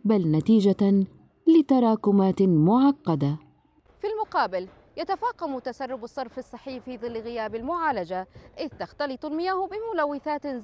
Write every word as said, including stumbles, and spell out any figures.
بل نتيجة لتراكمات معقدة. في المقابل يتفاقم تسرب الصرف الصحي في ظل غياب المعالجة، إذ تختلط المياه بملوثات